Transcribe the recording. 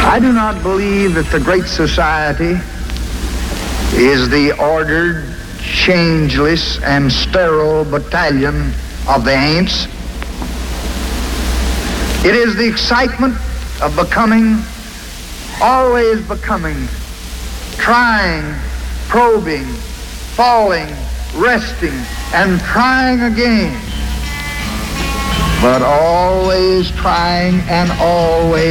I do not believe that the Great Society is the ordered, changeless, and sterile battalion of the ants. It is the excitement of becoming, always becoming, trying, probing, falling, resting, and trying again, but always trying and always